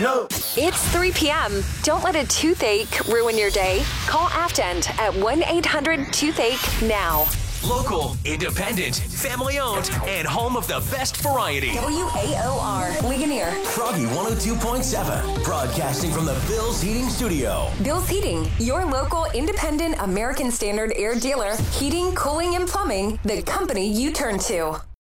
ho. It's 3 p.m. Don't let a toothache ruin your day. Call Aftent at 1-800-TOOTHACHE now. Local, independent, family-owned, and home of the best variety. WAOR, Ligonier. Froggy 102.7, broadcasting from the Bill's Heating Studio. Bill's Heating, your local independent American Standard air dealer. Heating, cooling, and plumbing, the company you turn to.